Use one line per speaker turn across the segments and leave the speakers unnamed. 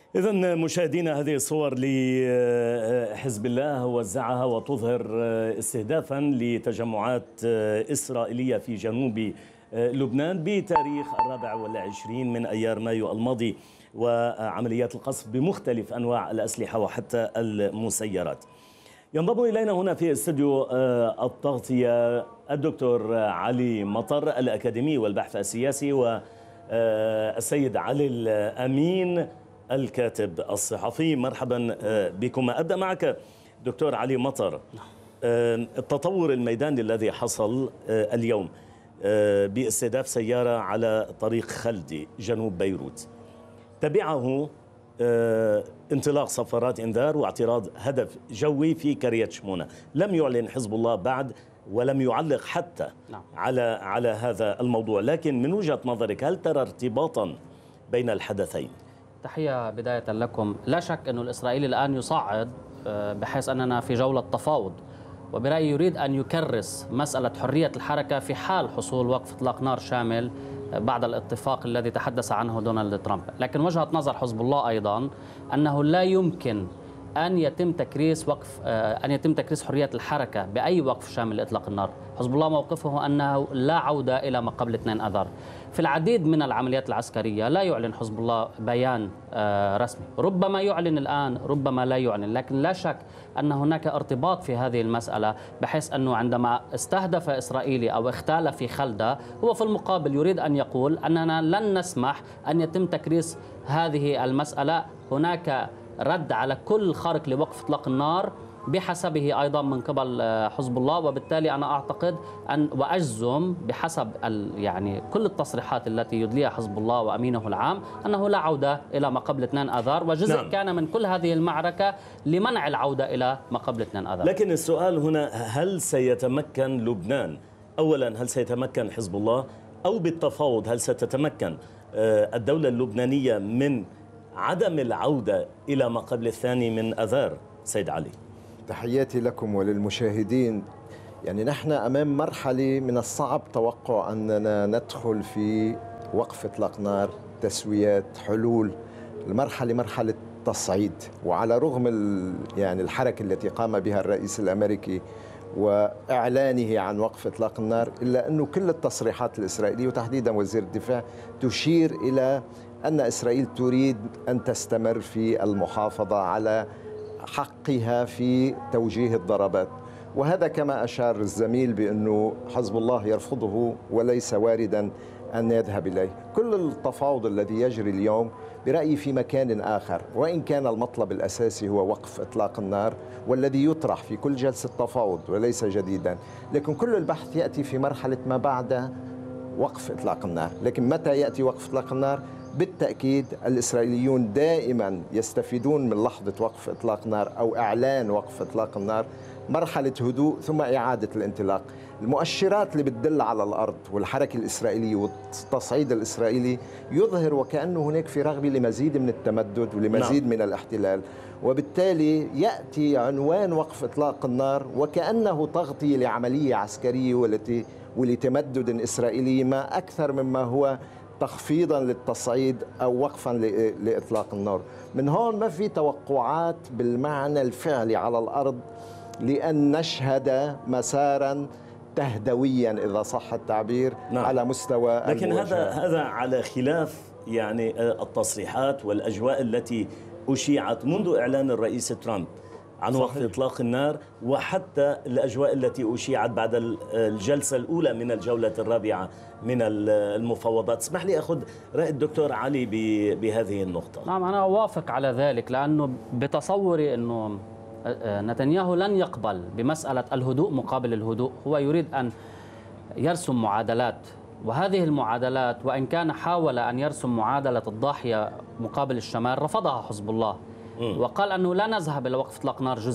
إذن مشاهدينا، هذه الصور لحزب الله وزعها وتظهر استهدافا لتجمعات إسرائيلية في جنوب لبنان بتاريخ 24 من أيار مايو الماضي، وعمليات القصف بمختلف أنواع الأسلحة وحتى المسيرات. ينضم إلينا هنا في استوديو التغطية الدكتور علي مطر الأكاديمي والبحث السياسي، والسيد علي الأمين الكاتب الصحفي. مرحبا بكم. أبدأ معك دكتور علي مطر. التطور الميداني الذي حصل اليوم باستهداف سيارة على طريق خلدي جنوب بيروت، تبعه انطلاق صفارات انذار واعتراض هدف جوي في كريات شمونة. لم يعلن حزب الله بعد ولم يعلق حتى على هذا الموضوع، لكن من وجهة نظرك هل ترى ارتباطا بين الحدثين؟
تحية بداية لكم. لا شك أن الإسرائيلي الآن يصعد بحيث أننا في جولة تفاوض، وبرأيي يريد أن يكرس مسألة حرية الحركة في حال حصول وقف إطلاق نار شامل بعد الاتفاق الذي تحدث عنه دونالد ترامب. لكن وجهة نظر حزب الله أيضا أنه لا يمكن أن يتم تكريس حرية الحركة بأي وقف شامل لإطلاق النار. حزب الله موقفه أنه لا عودة إلى ما قبل 2 أذار. في العديد من العمليات العسكرية لا يعلن حزب الله بيان رسمي، ربما يعلن الآن ربما لا يعلن، لكن لا شك أن هناك ارتباط في هذه المسألة، بحيث أنه عندما استهدف إسرائيلي أو اختال في خلدة، هو في المقابل يريد أن يقول أننا لن نسمح أن يتم تكريس هذه المسألة. هناك رد على كل خارق لوقف إطلاق النار بحسبه أيضا من قبل حزب الله، وبالتالي أنا أعتقد وأجزم بحسب يعني كل التصريحات التي يدليها حزب الله وأمينه العام أنه لا عودة إلى ما قبل 2 آذار، وجزء كان من كل هذه المعركة لمنع العودة إلى ما قبل 2 آذار.
لكن السؤال هنا، هل سيتمكن لبنان؟ أولا، هل سيتمكن حزب الله؟ أو بالتفاوض هل ستتمكن الدولة اللبنانية من عدم العودة إلى ما قبل 2 من آذار؟ سيد علي.
تحياتي لكم وللمشاهدين. يعني نحن أمام مرحلة من الصعب توقع أننا ندخل في وقف إطلاق نار، تسويات، حلول. المرحلة مرحلة تصعيد، وعلى رغم يعني الحركة التي قام بها الرئيس الأمريكي وإعلانه عن وقف إطلاق النار، إلا أنه كل التصريحات الإسرائيلية وتحديدا وزير الدفاع تشير إلى أن إسرائيل تريد أن تستمر في المحافظة على حقها في توجيه الضربات. وهذا كما أشار الزميل بأنه حزب الله يرفضه وليس واردا أن يذهب إليه. كل التفاوض الذي يجري اليوم برأيي في مكان آخر، وإن كان المطلب الأساسي هو وقف إطلاق النار والذي يطرح في كل جلسة تفاوض وليس جديدا، لكن كل البحث يأتي في مرحلة ما بعد وقف إطلاق النار. لكن متى يأتي وقف إطلاق النار؟ بالتأكيد الإسرائيليون دائما يستفيدون من لحظة وقف إطلاق نار أو إعلان وقف إطلاق النار، مرحلة هدوء ثم إعادة الانطلاق. المؤشرات اللي بتدل على الأرض والحركة الإسرائيلية والتصعيد الإسرائيلي يظهر وكأنه هناك في رغبة لمزيد من التمدد ولمزيد من الاحتلال، وبالتالي يأتي عنوان وقف إطلاق النار وكأنه تغطية لعملية عسكرية ولتمدد إسرائيلي، ما أكثر مما هو تخفيضا للتصعيد أو وقفا لإطلاق النار. من هون ما في توقعات بالمعنى الفعلي على الأرض لأن نشهد مسارا تهدويا إذا صح التعبير على مستوى
لكن هذا على خلاف يعني التصريحات والأجواء التي أشيعت منذ إعلان الرئيس ترامب عن وقف إطلاق النار، وحتى الأجواء التي أشيعت بعد الجلسة الأولى من الجولة الرابعة من المفاوضات. اسمح لي أخذ رأي الدكتور علي بهذه النقطة.
نعم، أنا أوافق على ذلك، لأنه بتصوري أنه نتنياهو لن يقبل بمسألة الهدوء مقابل الهدوء. هو يريد أن يرسم معادلات، وهذه المعادلات وإن كان حاول أن يرسم معادلة الضاحية مقابل الشمال رفضها حزب الله، وقال أنه لا نذهب إلى وقف إطلاق نار جزئي،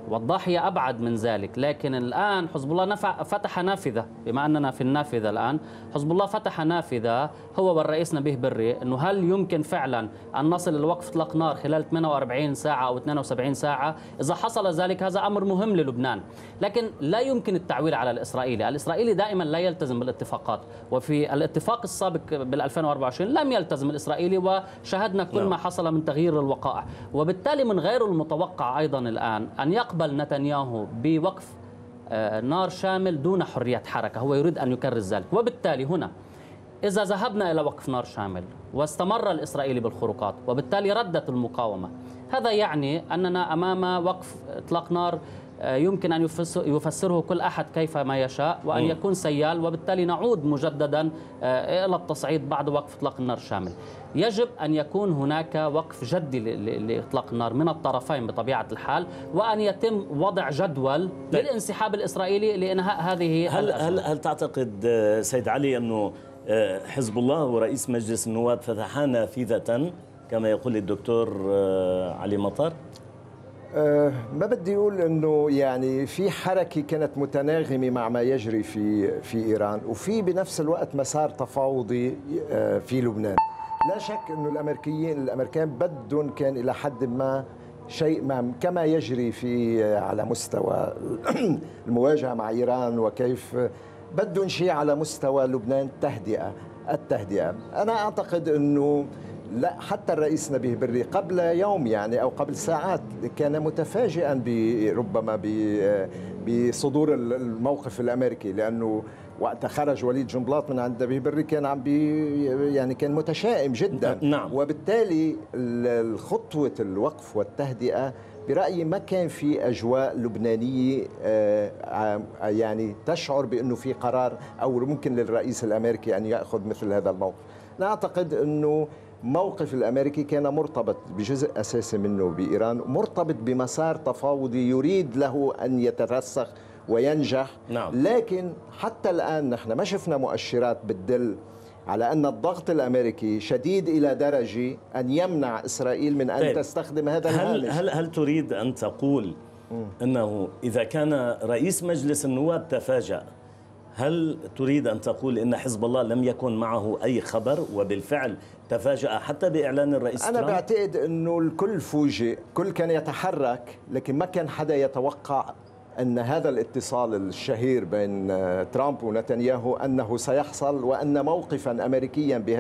والضاحية أبعد من ذلك. لكن الآن حزب الله فتح نافذة، بما أننا في النافذة الآن، حزب الله فتح نافذة هو والرئيس نبيه بري، أنه هل يمكن فعلا أن نصل لوقف إطلاق نار خلال 48 ساعة أو 72 ساعة؟ إذا حصل ذلك هذا أمر مهم للبنان، لكن لا يمكن التعويل على الإسرائيلي. الإسرائيلي دائما لا يلتزم بالاتفاقات، وفي الاتفاق السابق بال2024 لم يلتزم الإسرائيلي، وشاهدنا كل ما حصل من تغيير الوقائع. وبالتالي من غير المتوقع أيضا الآن أن يقبل نتنياهو بوقف نار شامل دون حرية حركة. هو يريد أن يكرس ذلك. وبالتالي هنا إذا ذهبنا إلى وقف نار شامل واستمر الإسرائيلي بالخروقات وبالتالي ردت المقاومة، هذا يعني أننا أمام وقف إطلاق نار يمكن أن يفسره كل أحد كيف ما يشاء، وأن يكون سيال، وبالتالي نعود مجددا إلى التصعيد بعد وقف إطلاق النار الشامل. يجب أن يكون هناك وقف جدي لإطلاق النار من الطرفين بطبيعة الحال، وأن يتم وضع جدول للانسحاب الإسرائيلي لإنهاء هذه
هل تعتقد سيد علي أنه حزب الله ورئيس مجلس النواب فتحا نافذة كما يقول الدكتور علي مطر؟
ما بدي أقول أنه يعني في حركة كانت متناغمة مع ما يجري في إيران، وفي بنفس الوقت مسار تفاوضي في لبنان. لا شك أنه الأمريكان بدهم كان إلى حد ما شيء ما كما يجري على مستوى المواجهة مع إيران، وكيف بدهم شيء على مستوى لبنان، التهدئة. أنا أعتقد أنه لا، حتى الرئيس نبيه بري قبل يوم يعني أو قبل ساعات كان متفاجئا ربما بصدور الموقف الأمريكي، لأنه وقت خرج وليد جنبلاط من عند نبيه بري كان يعني كان متشائم جدا.
نعم.
وبالتالي خطوة الوقف والتهدئة برأيي ما كان في أجواء لبنانية يعني تشعر بأنه في قرار أو ممكن للرئيس الأمريكي أن يأخذ مثل هذا الموقف. أنا أعتقد أنه موقف الأمريكي كان مرتبط بجزء أساسي منه بإيران، مرتبط بمسار تفاوضي يريد له أن يترسخ وينجح.
نعم.
لكن حتى الآن نحن ما شفنا مؤشرات بتدل على أن الضغط الأمريكي شديد إلى درجة أن يمنع إسرائيل من أن تستخدم هذا الهامش.
هل تريد أن تقول أنه إذا كان رئيس مجلس النواب تفاجأ، هل تريد أن تقول إن حزب الله لم يكن معه أي خبر وبالفعل تفاجأ حتى بإعلان الرئيس
أنا بعتقد أنه الكل فوجئ، كل كان يتحرك، لكن ما كان حدا يتوقع أن هذا الاتصال الشهير بين ترامب ونتنياهو أنه سيحصل، وأن موقفا أمريكيا